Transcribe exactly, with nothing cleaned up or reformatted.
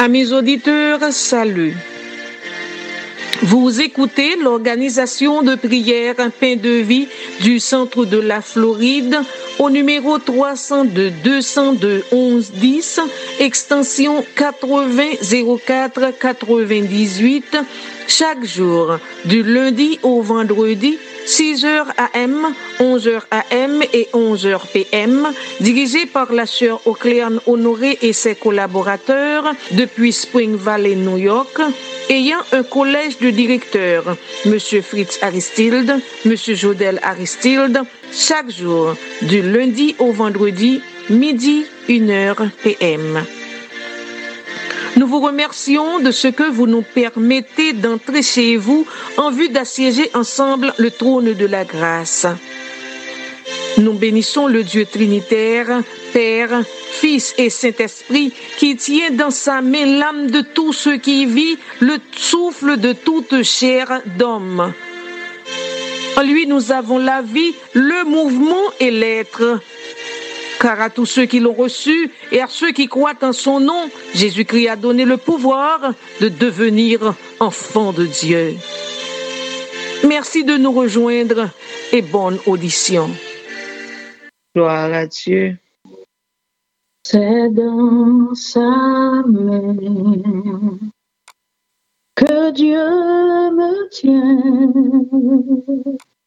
Amis auditeurs, salut. Vous écoutez l'organisation de prière Pain de vie du centre de la Floride au numéro trois cent deux deux cent deux onze dix, extension quatre-vingts zéro quatre quatre-vingt-dix-huit, chaque jour, du lundi au vendredi, six heures A M, onze heures A M et onze heures P M, dirigé par la sœur Ocléane Honoré et ses collaborateurs depuis Spring Valley, New York, ayant un collège de directeurs, M. Fritz Aristide, M. Jodel Aristide, chaque jour, du lundi au vendredi, midi, une heure P M. Nous vous remercions de ce que vous nous permettez d'entrer chez vous en vue d'assiéger ensemble le trône de la grâce. Nous bénissons le Dieu trinitaire, Père, Fils et Saint-Esprit, qui tient dans sa main l'âme de tout ce qui vit, le souffle de toute chair d'homme. En lui, nous avons la vie, le mouvement et l'être. Car à tous ceux qui l'ont reçu et à ceux qui croient en son nom, Jésus-Christ a donné le pouvoir de devenir enfants de Dieu. Merci de nous rejoindre et bonne audition. Gloire à Dieu. C'est dans sa main que Dieu me tient.